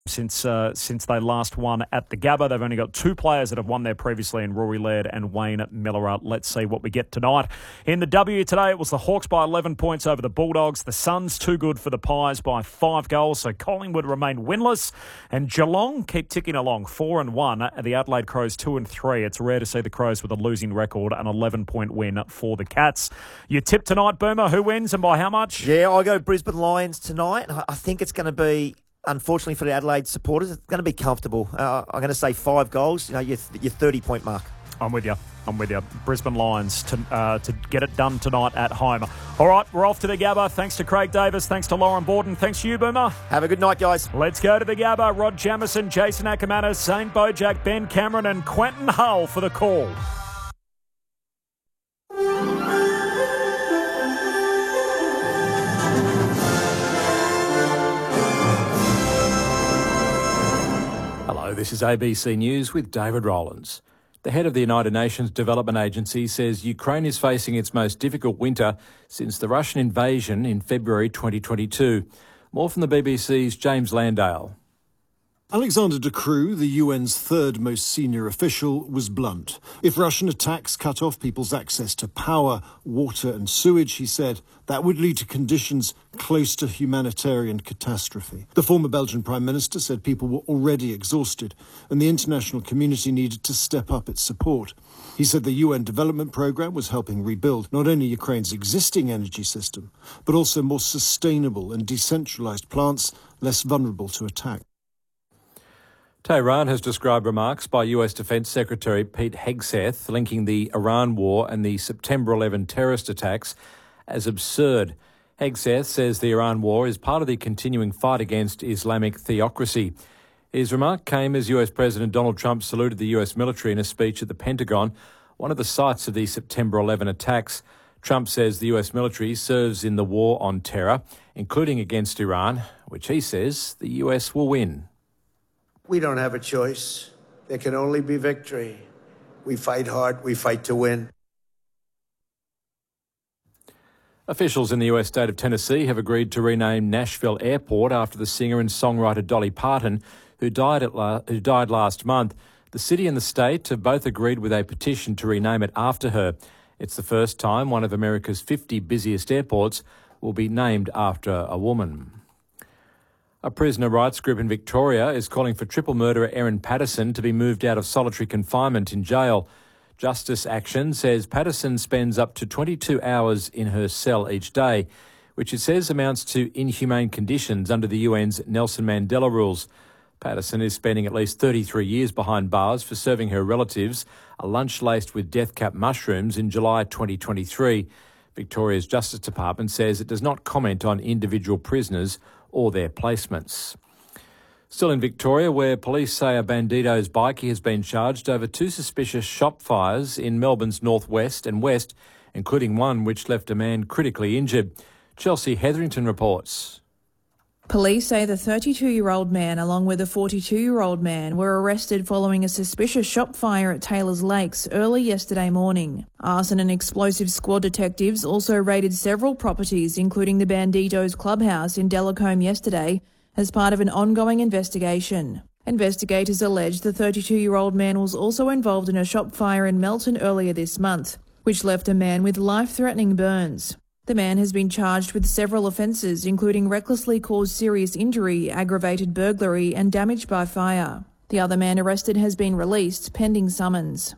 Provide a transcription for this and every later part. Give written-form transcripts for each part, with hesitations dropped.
since they last won at the Gabba. They've only got two players that have won there previously in Rory Laird and Wayne Miller. Let's see what we get tonight. In the W today, it was the Hawks by 11 points over the Bulldogs. The Suns too good for the Pies by 5 goals, so Collingwood remain winless. And Geelong keep ticking along, 4-1. The Adelaide Crows 2-3. It's rare to see the Crows with a losing record, an 11-point win for the Cats. Your tip tonight, Boomer, who wins and by how much? Yeah, I go Brisbane Lions tonight. I think it's going to be, unfortunately for the Adelaide supporters, it's going to be comfortable. I'm going to say 5 goals, your 30-point mark. I'm with you. Brisbane Lions to get it done tonight at home. All right, we're off to the Gabba. Thanks to Craig Davis. Thanks to Lauren Borden. Thanks to you, Boomer. Have a good night, guys. Let's go to the Gabba. Rod Jamieson, Jason Ackermanis, Zane Bojack, Ben Cameron and Quentin Hull for the call. Hello, this is ABC News with David Rowlands. The head of the United Nations Development Agency says Ukraine is facing its most difficult winter since the Russian invasion in February 2022. More from the BBC's James Landale. Alexander De Croo, the UN's third most senior official, was blunt. If Russian attacks cut off people's access to power, water and sewage, he said, that would lead to conditions close to humanitarian catastrophe. The former Belgian Prime Minister said people were already exhausted and the international community needed to step up its support. He said the UN Development Programme was helping rebuild not only Ukraine's existing energy system, but also more sustainable and decentralised plants less vulnerable to attack. Tehran has described remarks by US Defence Secretary Pete Hegseth linking the Iran war and the September 11 terrorist attacks as absurd. Hegseth says the Iran war is part of the continuing fight against Islamic theocracy. His remark came as US President Donald Trump saluted the US military in a speech at the Pentagon, one of the sites of the September 11 attacks. Trump says the US military serves in the war on terror, including against Iran, which he says the US will win. We don't have a choice. There can only be victory. We fight hard. We fight to win. Officials in the US state of Tennessee have agreed to rename Nashville Airport after the singer and songwriter Dolly Parton, who died last month. The city and the state have both agreed with a petition to rename it after her. It's the first time one of America's 50 busiest airports will be named after a woman. A prisoner rights group in Victoria is calling for triple murderer Erin Patterson to be moved out of solitary confinement in jail. Justice Action says Patterson spends up to 22 hours in her cell each day, which it says amounts to inhumane conditions under the UN's Nelson Mandela rules. Patterson is spending at least 33 years behind bars for serving her relatives a lunch laced with death cap mushrooms in July 2023. Victoria's Justice Department says it does not comment on individual prisoners or their placements. Still in Victoria, where police say a Bandido's bikie has been charged over 2 suspicious shop fires in Melbourne's northwest and west, including one which left a man critically injured. Chelsea Hetherington reports. Police say the 32-year-old man along with a 42-year-old man were arrested following a suspicious shop fire at Taylor's Lakes early yesterday morning. Arson and explosive squad detectives also raided several properties, including the Bandido's clubhouse in Delacombe yesterday, as part of an ongoing investigation. Investigators allege the 32-year-old man was also involved in a shop fire in Melton earlier this month, which left a man with life-threatening burns. The man has been charged with several offences, including recklessly caused serious injury, aggravated burglary and damage by fire. The other man arrested has been released, pending summons.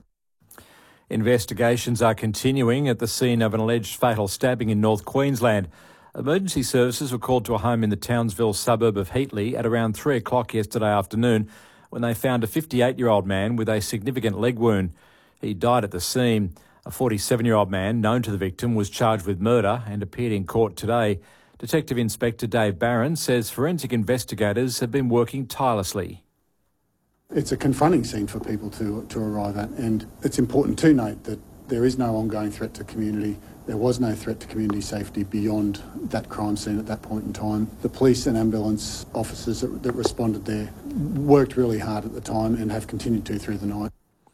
Investigations are continuing at the scene of an alleged fatal stabbing in North Queensland. Emergency services were called to a home in the Townsville suburb of Heatley at around 3 o'clock yesterday afternoon when they found a 58-year-old man with a significant leg wound. He died at the scene. A 47-year-old man, known to the victim, was charged with murder and appeared in court today. Detective Inspector Dave Barron says forensic investigators have been working tirelessly. It's a confronting scene for people to arrive at, and it's important to note that there is no ongoing threat to community. There was no threat to community safety beyond that crime scene at that point in time. The police and ambulance officers that responded there worked really hard at the time and have continued to through the night.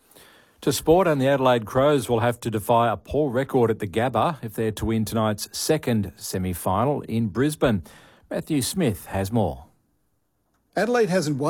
To sport, and the Adelaide Crows will have to defy a poor record at the Gabba if they're to win tonight's second semi-final in Brisbane. Matthew Smith has more. Adelaide hasn't won